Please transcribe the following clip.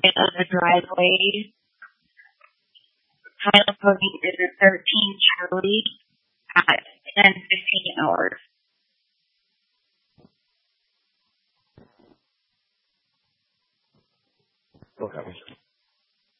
exit of the driveway. Final coding is a 13 Charlie at 10:15 hours. Okay.